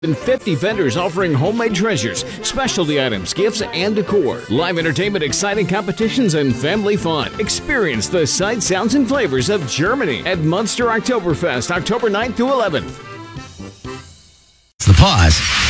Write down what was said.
And 50 vendors offering homemade treasures, specialty items, gifts, and decor. Live entertainment, exciting competitions, and family fun. Experience the sights, sounds, and flavors of Germany at Munster Oktoberfest, October 9th to 11th. The Pause